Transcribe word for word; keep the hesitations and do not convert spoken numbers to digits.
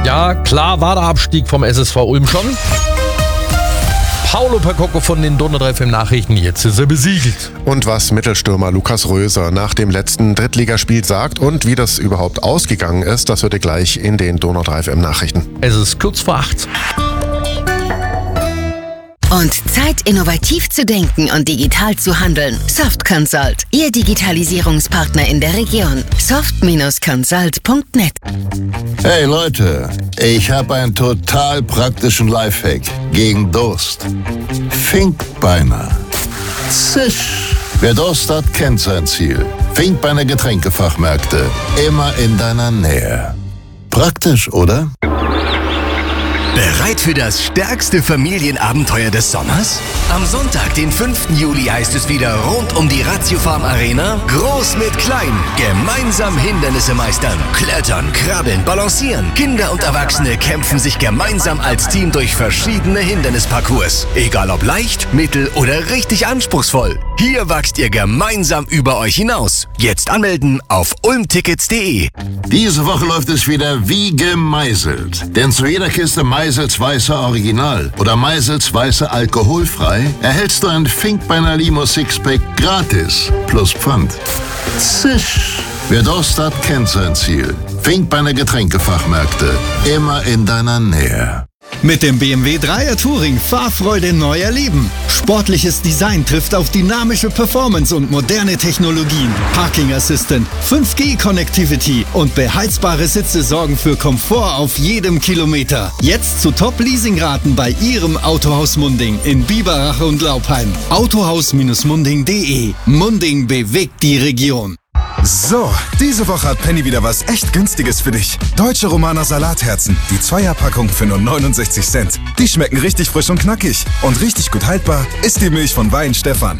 Ja, klar war der Abstieg vom S S V Ulm schon. Paulo Percocco von den Donau drei F M Nachrichten, jetzt ist er besiegelt. Und was Mittelstürmer Lukas Röser nach dem letzten Drittligaspiel sagt und wie das überhaupt ausgegangen ist, das hört ihr gleich in den Donau drei F M Nachrichten. Es ist kurz vor acht. Und Zeit, innovativ zu denken und digital zu handeln. Soft Consult, Ihr Digitalisierungspartner in der Region. soft Consult punkt net. Hey Leute, ich habe einen total praktischen Lifehack gegen Durst. Finkbeiner. Zisch. Wer Durst hat, kennt sein Ziel. Finkbeiner Getränkefachmärkte. Immer in deiner Nähe. Praktisch, oder? Bereit für das stärkste Familienabenteuer des Sommers? Am Sonntag, den fünften Juli, heißt es wieder rund um die Ratiofarm Arena. Groß mit klein, gemeinsam Hindernisse meistern. Klettern, krabbeln, balancieren. Kinder und Erwachsene kämpfen sich gemeinsam als Team durch verschiedene Hindernisparcours. Egal ob leicht, mittel oder richtig anspruchsvoll. Hier wachst ihr gemeinsam über euch hinaus. Jetzt anmelden auf ulmtickets punkt de. Diese Woche läuft es wieder wie gemeißelt. Denn zu jeder Kiste Meisels Weißer Original oder Meisels Weißer alkoholfrei erhältst du ein Finkbeiner Limo Sixpack gratis plus Pfand. Zisch! Wer Durst hat, kennt sein Ziel. Finkbeiner Getränkefachmärkte. Immer in deiner Nähe. Mit dem B M W Dreier Touring Fahrfreude neu erleben. Sportliches Design trifft auf dynamische Performance und moderne Technologien. Parking Assistant, fünf G Connectivity und beheizbare Sitze sorgen für Komfort auf jedem Kilometer. Jetzt zu Top-Leasingraten bei Ihrem Autohaus Munding in Biberach und Laupheim. autohaus Munding punkt de. Munding bewegt die Region. So, diese Woche hat Penny wieder was echt Günstiges für dich. Deutsche Romaner Salatherzen, die Zweierpackung für nur neunundsechzig Cent. Die schmecken richtig frisch und knackig. Und richtig gut haltbar ist die Milch von Weihenstephan.